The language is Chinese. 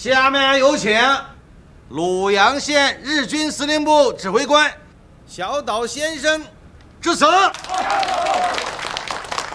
下面有请鲁阳县日军司令部指挥官小岛先生致辞。